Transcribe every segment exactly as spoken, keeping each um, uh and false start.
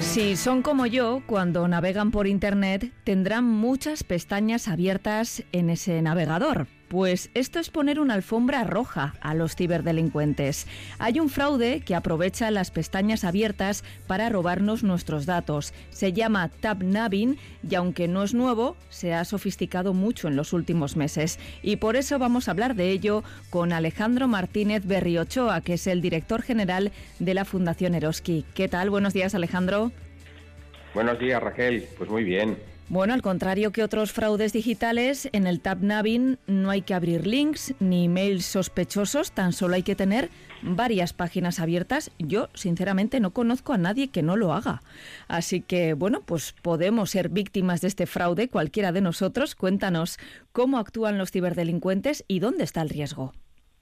Si son como yo, cuando navegan por Internet, tendrán muchas pestañas abiertas en ese navegador. Pues esto es poner una alfombra roja a los ciberdelincuentes. Hay un fraude que aprovecha las pestañas abiertas para robarnos nuestros datos. Se llama tab-nabbing y aunque no es nuevo, se ha sofisticado mucho en los últimos meses. Y por eso vamos a hablar de ello con Alejandro Martínez Berriochoa, que es el director general de la Fundación Eroski. ¿Qué tal? Buenos días, Alejandro. Buenos días, Raquel. Pues muy bien. Bueno, al contrario que otros fraudes digitales, en el tab-nabbing no hay que abrir links ni emails sospechosos, tan solo hay que tener varias páginas abiertas. Yo, sinceramente, no conozco a nadie que no lo haga. Así que, bueno, pues podemos ser víctimas de este fraude, cualquiera de nosotros. Cuéntanos cómo actúan los ciberdelincuentes y dónde está el riesgo.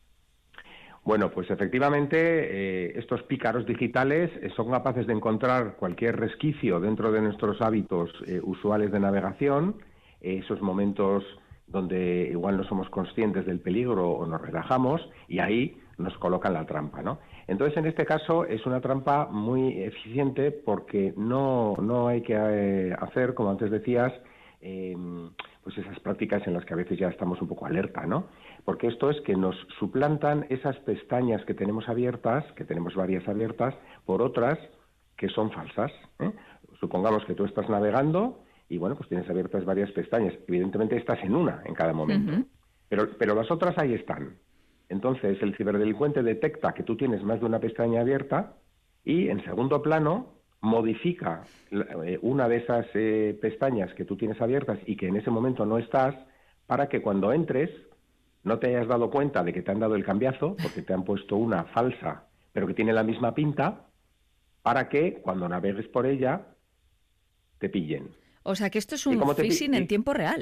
Bueno, pues efectivamente eh, estos pícaros digitales eh, son capaces de encontrar cualquier resquicio dentro de nuestros hábitos eh, usuales de navegación, eh, esos momentos donde igual no somos conscientes del peligro o nos relajamos y ahí nos colocan la trampa, ¿no? Entonces, en este caso es una trampa muy eficiente porque no, no hay que eh, hacer, como antes decías, eh, pues esas prácticas en las que a veces ya estamos un poco alerta, ¿no? Porque esto es que nos suplantan esas pestañas que tenemos abiertas, que tenemos varias abiertas, por otras que son falsas, ¿eh? Supongamos que tú estás navegando y, bueno, pues tienes abiertas varias pestañas. Evidentemente estás en una en cada momento, uh-huh. pero, pero las otras ahí están. Entonces el ciberdelincuente detecta que tú tienes más de una pestaña abierta y, en segundo plano, modifica eh, una de esas eh, pestañas que tú tienes abiertas y que en ese momento no estás, para que cuando entres no te hayas dado cuenta de que te han dado el cambiazo, porque te han puesto una falsa, pero que tiene la misma pinta, para que cuando navegues por ella te pillen. O sea, que esto es un phishing en tiempo real.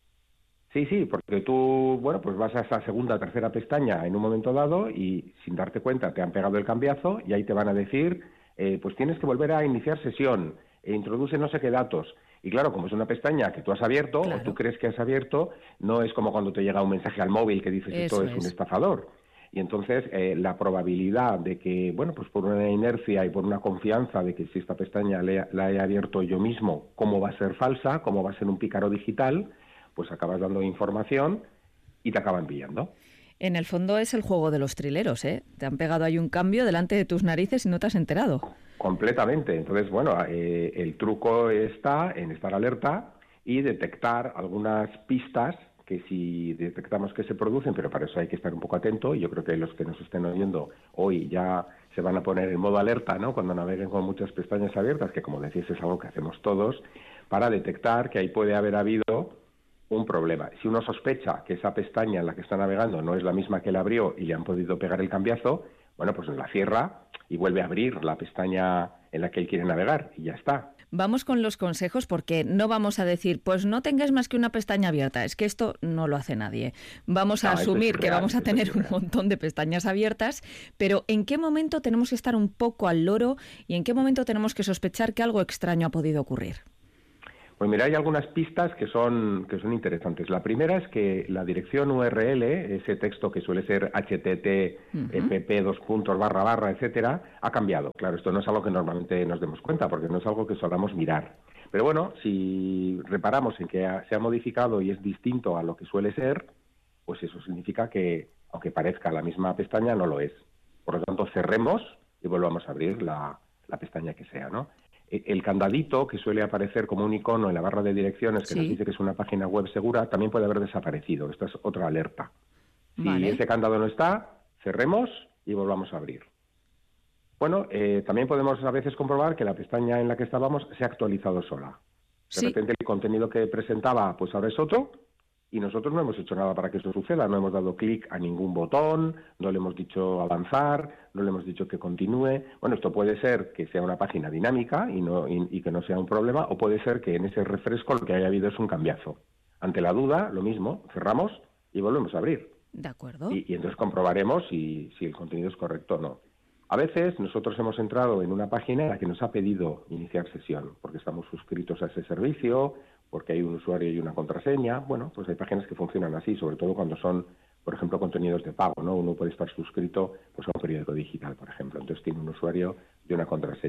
Sí, sí, porque tú, bueno, pues vas a esa segunda o tercera pestaña en un momento dado y sin darte cuenta te han pegado el cambiazo y ahí te van a decir, eh, pues tienes que volver a iniciar sesión, e introduce no sé qué datos. Y claro, como es una pestaña que tú has abierto, claro, o tú crees que has abierto, no es como cuando te llega un mensaje al móvil que dices esto es, es un estafador. Y entonces eh, la probabilidad de que, bueno, pues por una inercia y por una confianza de que si esta pestaña le, la he abierto yo mismo, cómo va a ser falsa, cómo va a ser un pícaro digital, pues acabas dando información y te acaban pillando. En el fondo es el juego de los trileros, ¿eh? Te han pegado ahí un cambio delante de tus narices y no te has enterado. Completamente. Entonces, bueno, eh, el truco está en estar alerta y detectar algunas pistas que si detectamos que se producen, pero para eso hay que estar un poco atento, y yo creo que los que nos estén oyendo hoy ya se van a poner en modo alerta, ¿no?, cuando naveguen con muchas pestañas abiertas, que como decís es algo que hacemos todos, para detectar que ahí puede haber habido un problema. Si uno sospecha que esa pestaña en la que está navegando no es la misma que la abrió y le han podido pegar el cambiazo, bueno, pues la cierra y vuelve a abrir la pestaña en la que él quiere navegar y ya está. Vamos con los consejos, porque no vamos a decir, pues no tengas más que una pestaña abierta. Es que esto no lo hace nadie. Vamos a no, asumir es que real, vamos a tener un montón de pestañas abiertas, pero ¿en qué momento tenemos que estar un poco al loro y en qué momento tenemos que sospechar que algo extraño ha podido ocurrir? Pues mira, hay algunas pistas que son que son interesantes. La primera es que la dirección U R L, ese texto que suele ser H T T P P dos puntos barra barra, etcétera, ha cambiado. Claro, esto no es algo que normalmente nos demos cuenta, porque no es algo que solamos mirar. Pero bueno, si reparamos en que se ha modificado y es distinto a lo que suele ser, pues eso significa que, aunque parezca la misma pestaña, no lo es. Por lo tanto, cerremos y volvamos a abrir la, la pestaña que sea, ¿no? El candadito que suele aparecer como un icono en la barra de direcciones que sí. nos dice que es una página web segura, también puede haber desaparecido. Esta es otra alerta. Si vale. ese candado no está, cerremos y volvamos a abrir. Bueno, eh, también podemos a veces comprobar que la pestaña en la que estábamos se ha actualizado sola. De sí. repente el contenido que presentaba pues ahora es otro, y nosotros no hemos hecho nada para que eso suceda. No hemos dado clic a ningún botón, no le hemos dicho avanzar, no le hemos dicho que continúe. Bueno, esto puede ser que sea una página dinámica y, no, y, y que no sea un problema, o puede ser que en ese refresco lo que haya habido es un cambiazo. Ante la duda, lo mismo, cerramos y volvemos a abrir. De acuerdo. Y, y entonces comprobaremos si, si el contenido es correcto o no. A veces nosotros hemos entrado en una página en la que nos ha pedido iniciar sesión, porque estamos suscritos a ese servicio, porque hay un usuario y una contraseña. Bueno, pues hay páginas que funcionan así, sobre todo cuando son, por ejemplo, contenidos de pago, ¿no? Uno puede estar suscrito pues a un periódico digital, por ejemplo, entonces tiene un usuario y una contraseña.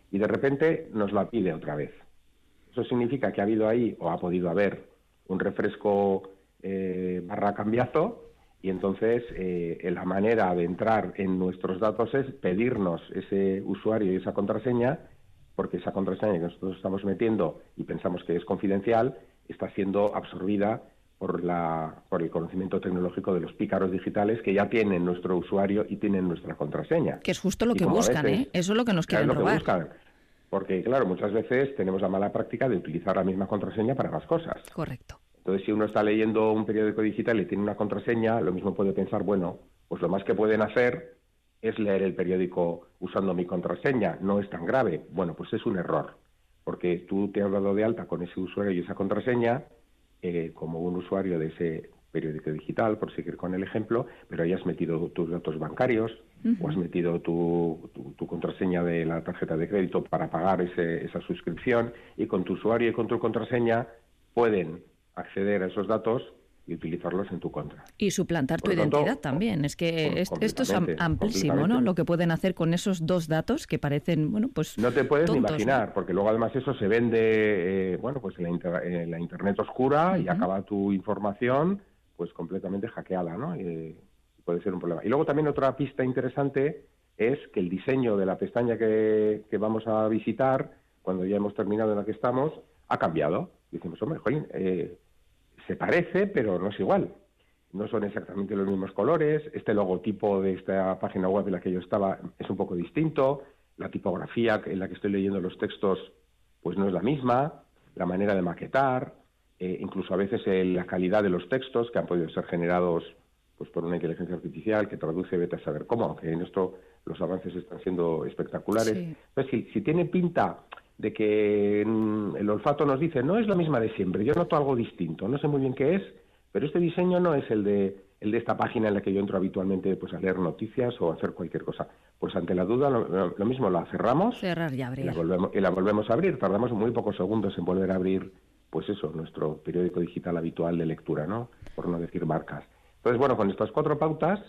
y de repente nos la pide otra vez. Eso significa que ha habido ahí, o ha podido haber, un refresco eh, barra cambiazo, y entonces eh, la manera de entrar en nuestros datos es pedirnos ese usuario y esa contraseña, porque esa contraseña que nosotros estamos metiendo y pensamos que es confidencial, está siendo absorbida por, la, por el conocimiento tecnológico de los pícaros digitales que ya tienen nuestro usuario y tienen nuestra contraseña. Que es justo lo Y que buscan, veces, ¿eh? Eso es lo que nos claro, quieren es lo robar. Que buscan, porque, claro, muchas veces tenemos la mala práctica de utilizar la misma contraseña para más cosas. Correcto. Entonces, si uno está leyendo un periódico digital y tiene una contraseña, lo mismo puede pensar, bueno, pues lo más que pueden hacer es leer el periódico usando mi contraseña, no es tan grave. Bueno, pues es un error, porque tú te has dado de alta con ese usuario y esa contraseña eh, como un usuario de ese periódico digital, por seguir con el ejemplo, pero ahí has metido tus datos bancarios, uh-huh. o has metido tu, tu, tu contraseña de la tarjeta de crédito para pagar ese, esa suscripción, y con tu usuario y con tu contraseña pueden acceder a esos datos y utilizarlos en tu contra. Y suplantar tu tanto, identidad también. Es que es, esto es amplísimo, ¿no? Lo que pueden hacer con esos dos datos que parecen, bueno, pues no te puedes tontos, ni imaginar, ¿no? Porque luego además eso se vende, eh, bueno, pues en la, inter en la internet oscura, uh-huh. y acaba tu información pues completamente hackeada, ¿no? Eh, puede ser un problema. Y luego también otra pista interesante es que el diseño de la pestaña que, que vamos a visitar, cuando ya hemos terminado en la que estamos, ha cambiado. Decimos, hombre, jolín, eh, se parece, pero no es igual. No son exactamente los mismos colores. Este logotipo de esta página web en la que yo estaba es un poco distinto. La tipografía en la que estoy leyendo los textos pues no es la misma. La manera de maquetar, eh, incluso a veces eh, la calidad de los textos que han podido ser generados pues por una inteligencia artificial que traduce, vete a saber cómo, aunque en esto los avances están siendo espectaculares. Sí. Entonces, si, si tiene pinta de que mm, el olfato nos dice, no es la misma de siempre, yo noto algo distinto, no sé muy bien qué es, pero este diseño no es el de el de esta página en la que yo entro habitualmente pues a leer noticias o a hacer cualquier cosa. Pues ante la duda, lo, lo mismo, la cerramos. Cerrar y abrir. Y la, volvemos, y la volvemos a abrir. Tardamos muy pocos segundos en volver a abrir, pues eso, nuestro periódico digital habitual de lectura, ¿no? Por no decir marcas. Entonces, bueno, con estas cuatro pautas,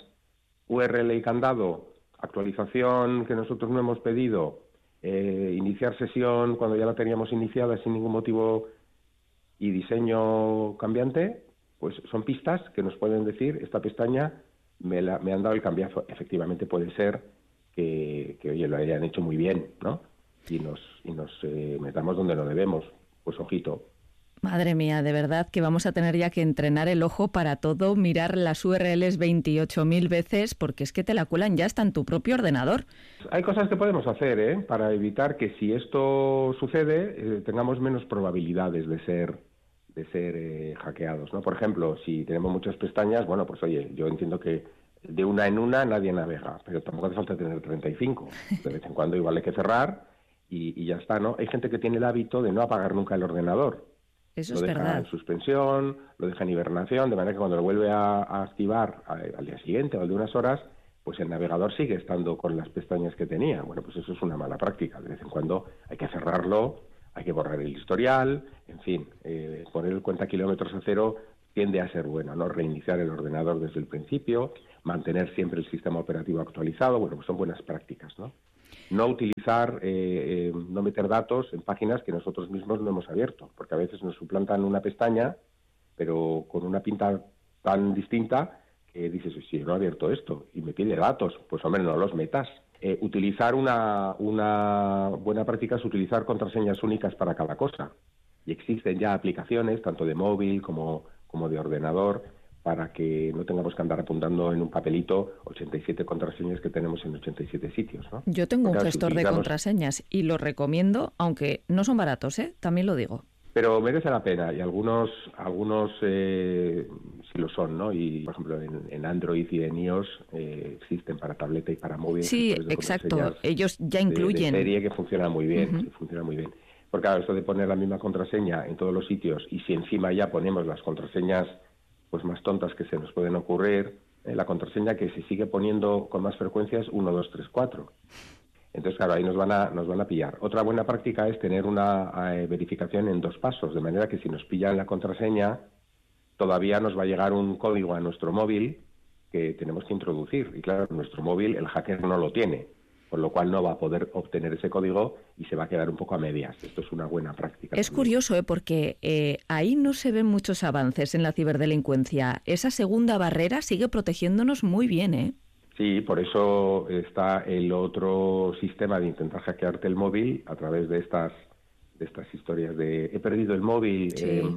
U R L y candado, actualización que nosotros no hemos pedido, eh, iniciar sesión cuando ya la teníamos iniciada sin ningún motivo y diseño cambiante, pues son pistas que nos pueden decir, esta pestaña me, la, me han dado el cambiazo. Efectivamente puede ser que, que oye, lo hayan hecho muy bien, ¿no? Y nos, y nos eh, metamos donde no debemos. Pues ojito. Madre mía, de verdad que vamos a tener ya que entrenar el ojo para todo, mirar las U R Ls veintiocho mil veces, porque es que te la cuelan ya hasta en tu propio ordenador. Hay cosas que podemos hacer, ¿eh? Para evitar que si esto sucede, eh, tengamos menos probabilidades de ser... de ser eh, hackeados, ¿no? Por ejemplo, si tenemos muchas pestañas, bueno, pues oye, yo entiendo que de una en una nadie navega, pero tampoco hace falta tener treinta y cinco. De vez en cuando igual hay que cerrar y, y ya está, ¿no? Hay gente que tiene el hábito de no apagar nunca el ordenador. Eso lo es deja verdad. en suspensión, lo deja en hibernación, de manera que cuando lo vuelve a, a activar a, al día siguiente o al de unas horas, pues el navegador sigue estando con las pestañas que tenía. Bueno, pues eso es una mala práctica. De vez en cuando hay que cerrarlo, hay que borrar el historial, en fin, eh, poner el cuenta kilómetros a cero tiende a ser bueno, ¿no? Reiniciar el ordenador desde el principio, mantener siempre el sistema operativo actualizado, bueno, pues son buenas prácticas, ¿no? No utilizar, eh, eh, no meter datos en páginas que nosotros mismos no hemos abierto, porque a veces nos suplantan una pestaña, pero con una pinta tan distinta que dices, sí, no he abierto esto, y me pide datos, pues hombre, no los metas. Eh, utilizar una, una buena práctica es utilizar contraseñas únicas para cada cosa. Y existen ya aplicaciones, tanto de móvil como, como de ordenador, para que no tengamos que andar apuntando en un papelito ochenta y siete contraseñas que tenemos en ochenta y siete sitios, ¿no? Yo tengo Porque un si gestor utilizamos... de contraseñas y lo recomiendo, aunque no son baratos, ¿eh? También lo digo. Pero merece la pena, y algunos algunos eh, sí lo son, ¿no? Y, por ejemplo, en, en Android y en iOS eh, existen para tableta y para móvil. Sí, exacto. Ellos ya incluyen. De, de serie que funcionan muy bien, uh-huh. sí, funciona muy bien. Porque claro, esto de poner la misma contraseña en todos los sitios, y si encima ya ponemos las contraseñas pues más tontas que se nos pueden ocurrir, eh, la contraseña que se sigue poniendo con más frecuencia es uno, dos, tres, cuatro. Entonces, claro, ahí nos van a nos van a pillar. Otra buena práctica es tener una eh, verificación en dos pasos, de manera que si nos pillan la contraseña, todavía nos va a llegar un código a nuestro móvil que tenemos que introducir. Y claro, nuestro móvil el hacker no lo tiene. con lo cual no va a poder obtener ese código y se va a quedar un poco a medias. Esto es una buena práctica. Es también. curioso, ¿eh? porque eh, ahí no se ven muchos avances en la ciberdelincuencia. Esa segunda barrera sigue protegiéndonos muy bien, ¿eh? Sí, por eso está el otro sistema de intentar hackearte el móvil a través de estas de estas historias de he perdido el móvil, Sí. eh,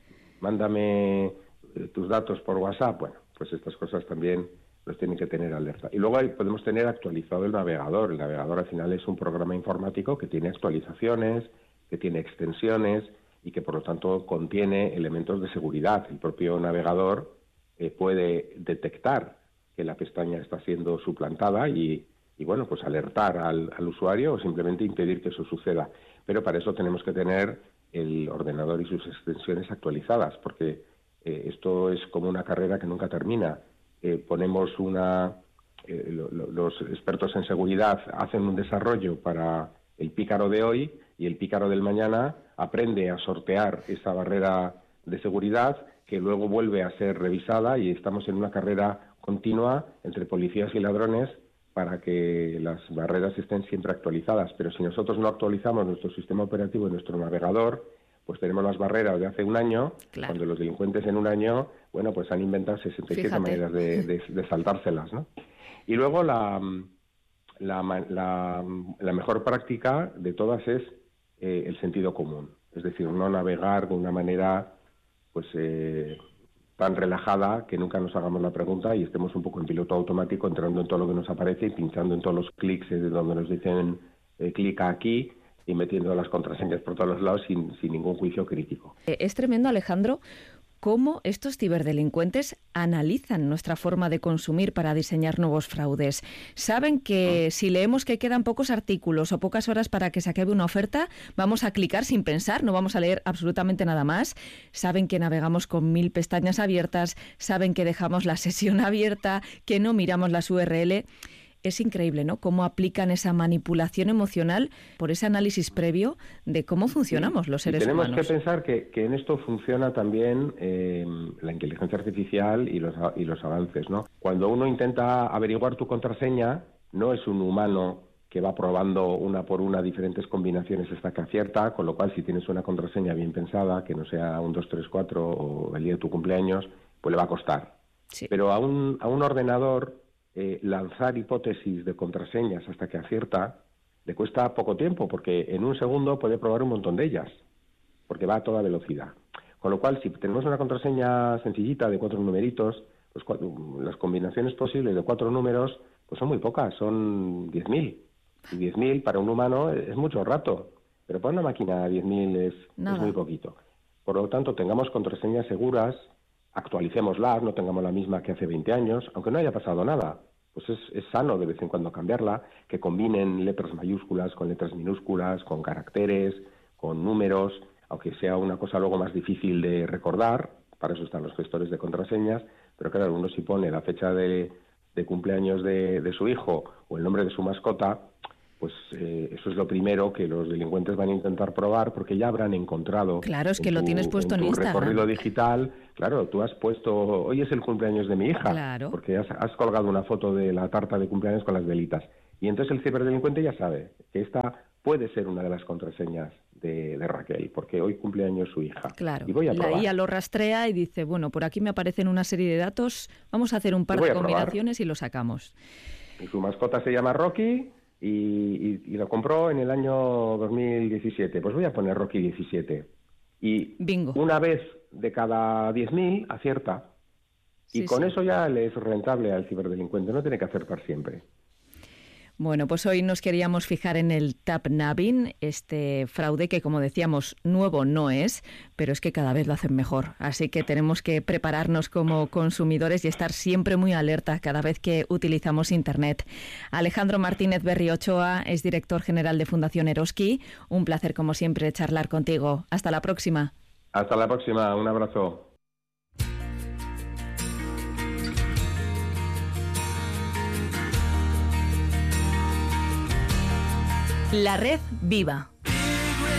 mándame tus datos por WhatsApp. Bueno, pues estas cosas también los tienen que tener alerta. Y luego ahí podemos tener actualizado el navegador. El navegador al final es un programa informático que tiene actualizaciones, que tiene extensiones y que por lo tanto contiene elementos de seguridad. El propio navegador eh, puede detectar que la pestaña está siendo suplantada y, y bueno, pues alertar al, al usuario o simplemente impedir que eso suceda. Pero para eso tenemos que tener el ordenador y sus extensiones actualizadas, porque eh, esto es como una carrera que nunca termina. Eh, ponemos una... Eh, lo, lo, los expertos en seguridad hacen un desarrollo para el pícaro de hoy y el pícaro del mañana aprende a sortear esa barrera de seguridad que luego vuelve a ser revisada y estamos en una carrera continua entre policías y ladrones para que las barreras estén siempre actualizadas. Pero si nosotros no actualizamos nuestro sistema operativo y nuestro navegador, pues tenemos las barreras de hace un año, claro. cuando los delincuentes en un año, bueno, pues han inventado sesenta y siete Fíjate. maneras de, de, de saltárselas, ¿no? Y luego la, la, la, la mejor práctica de todas es eh, el sentido común. Es decir, no navegar de una manera pues eh, tan relajada que nunca nos hagamos la pregunta y estemos un poco en piloto automático entrando en todo lo que nos aparece y pinchando en todos los clics de donde nos dicen eh, clica aquí y metiendo las contraseñas por todos los lados sin, sin ningún juicio crítico. Es tremendo, Alejandro, cómo estos ciberdelincuentes analizan nuestra forma de consumir para diseñar nuevos fraudes. Saben que si leemos que quedan pocos artículos o pocas horas para que se acabe una oferta, vamos a clicar sin pensar, no vamos a leer absolutamente nada más. Saben que navegamos con mil pestañas abiertas, saben que dejamos la sesión abierta, que no miramos las U R L. Es increíble, ¿no?, cómo aplican esa manipulación emocional por ese análisis previo de cómo funcionamos los seres y tenemos humanos. Tenemos que pensar que, que en esto funciona también eh, la inteligencia artificial y los, y los avances, ¿no? Cuando uno intenta averiguar tu contraseña, no es un humano que va probando una por una diferentes combinaciones hasta que acierta, con lo cual si tienes una contraseña bien pensada, que no sea un dos tres cuatro o el día de tu cumpleaños, pues le va a costar. Sí. Pero a un, a un ordenador... Eh, lanzar hipótesis de contraseñas hasta que acierta le cuesta poco tiempo porque en un segundo puede probar un montón de ellas porque va a toda velocidad. Con lo cual, si tenemos una contraseña sencillita de cuatro numeritos, pues cu- las combinaciones posibles de cuatro números pues son muy pocas, son diez mil. Y diez mil para un humano es mucho rato, pero para una máquina diez mil es, es muy poquito. Por lo tanto, tengamos contraseñas seguras, actualicémoslas, no tengamos la misma que hace veinte años, aunque no haya pasado nada. Pues es, es sano de vez en cuando cambiarla, que combinen letras mayúsculas con letras minúsculas, con caracteres, con números, aunque sea una cosa luego más difícil de recordar, para eso están los gestores de contraseñas, pero claro, uno si pone la fecha de, de cumpleaños de, de su hijo o el nombre de su mascota, pues eh, eso es lo primero que los delincuentes van a intentar probar porque ya habrán encontrado. Claro, es que en lo tu, tienes puesto en, en tu Instagram. recorrido digital, claro, tú has puesto, hoy es el cumpleaños de mi hija, claro. porque has, has colgado una foto de la tarta de cumpleaños con las velitas. Y entonces el ciberdelincuente ya sabe que esta puede ser una de las contraseñas de, de Raquel, porque hoy cumpleaños su hija. Claro, y voy a probar. La I A lo rastrea y dice, bueno, por aquí me aparecen una serie de datos, vamos a hacer un par de combinaciones y lo sacamos. Y su mascota se llama Rocky... Y, y, y lo compró en el año dos mil diecisiete. Pues voy a poner Rocky diecisiete. Y Bingo. Una vez de cada diez mil acierta. Y Sí, con sí. eso ya le es rentable al ciberdelincuente. No tiene que acertar siempre. Bueno, pues hoy nos queríamos fijar en el tap-nabbing, este fraude que, como decíamos, nuevo no es, pero es que cada vez lo hacen mejor. Así que tenemos que prepararnos como consumidores y estar siempre muy alerta cada vez que utilizamos Internet. Alejandro Martínez Berri Ochoa es director general de Fundación Eroski. Un placer, como siempre, charlar contigo. Hasta la próxima. Hasta la próxima. Un abrazo. La red viva.